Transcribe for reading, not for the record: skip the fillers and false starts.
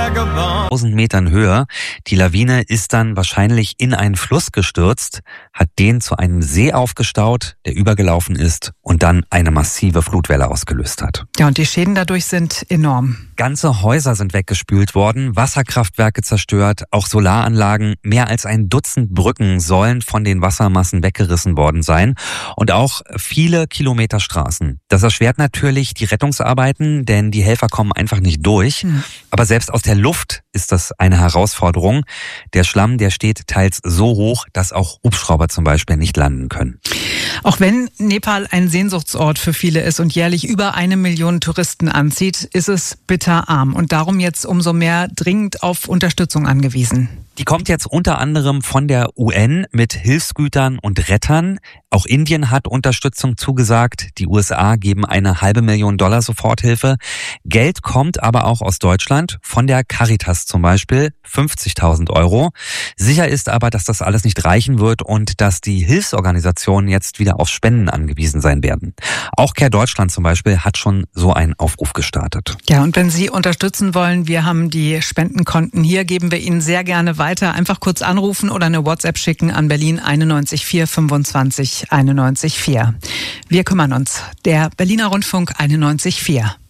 vagabond. 1000 Metern Höhe. Die Lawine ist dann wahrscheinlich in einen Fluss gestürzt, hat den zu einem See aufgestaut, der übergelaufen ist und dann eine massive Flutwelle ausgelöst hat. Ja, und die Schäden dadurch sind enorm. Ganze Häuser sind weggespült worden, Wasserkraftwerke zerstört, auch Solaranlagen. Mehr als ein Dutzend Brücken sollen von den Wassermassen weggerissen worden sein und auch viele Kilometer Straßen. Das erschwert natürlich die Rettungsarbeiten, denn die Helfer kommen einfach nicht durch. Aber selbst aus der Luft ist das eine Herausforderung. Der Schlamm, der steht teils so hoch, dass auch Hubschrauber zum Beispiel nicht landen können. Auch wenn Nepal ein Sehnsuchtsort für viele ist und jährlich über 1 Million Touristen anzieht, ist es bitterarm und darum jetzt umso mehr dringend auf Unterstützung angewiesen. Die kommt jetzt unter anderem von der UN mit Hilfsgütern und Rettern. Auch Indien hat Unterstützung zugesagt. Die USA geben eine $500.000 Soforthilfe. Geld kommt aber auch aus Deutschland, von der Caritas zum Beispiel, 50.000 Euro. Sicher ist aber, dass das alles nicht reichen wird und dass die Hilfsorganisationen jetzt wieder auf Spenden angewiesen sein werden. Auch Care Deutschland zum Beispiel hat schon so einen Aufruf gestartet. Ja, und wenn Sie unterstützen wollen, wir haben die Spendenkonten hier, geben wir Ihnen sehr gerne weiter. Einfach kurz anrufen oder eine WhatsApp schicken an Berlin 91 25 91 4. Wir kümmern uns. Der Berliner Rundfunk 91 4.